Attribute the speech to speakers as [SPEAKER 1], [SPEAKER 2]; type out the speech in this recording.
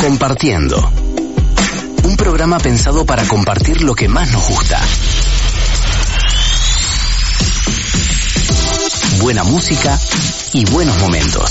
[SPEAKER 1] Compartiendo. Un programa pensado para compartir lo que más nos gusta. Buena música y buenos momentos.